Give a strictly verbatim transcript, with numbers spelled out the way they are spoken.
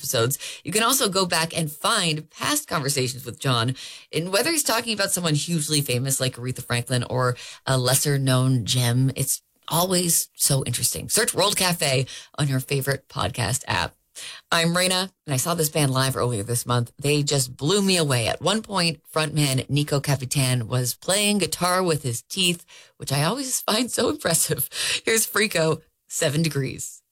episodes. You can also go back and find past conversations with John, and whether he's talking about someone hugely famous like Aretha Franklin or a lesser known gem, it's always so interesting. Search World Cafe on your favorite podcast app. I'm Raina, and I saw this band live earlier this month. They just blew me away. At one point, frontman Nico Capitan was playing guitar with his teeth, which I always find so impressive. Here's Freako, Seven Degrees.